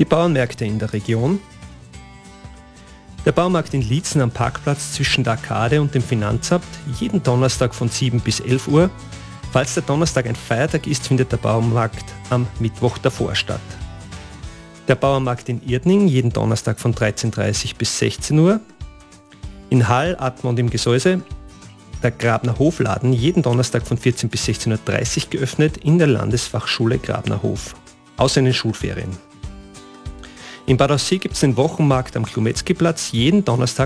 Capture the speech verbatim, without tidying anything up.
Die Bauernmärkte in der Region. Der Baumarkt in Liezen am Parkplatz zwischen der Arkade und dem Finanzamt, jeden Donnerstag von sieben bis elf Uhr. Falls der Donnerstag ein Feiertag ist, findet der Baumarkt am Mittwoch davor statt. Der Bauernmarkt in Irdning, jeden Donnerstag von dreizehn Uhr dreißig bis sechzehn Uhr. In Hall, Admont im Gesäuse, der Grabner Hofladen, jeden Donnerstag von vierzehn bis sechzehn Uhr dreißig geöffnet in der Landesfachschule Grabner Hof, außer in den Schulferien. In Bad Aussee gibt es den Wochenmarkt am Klumetzki-Platz jeden Donnerstag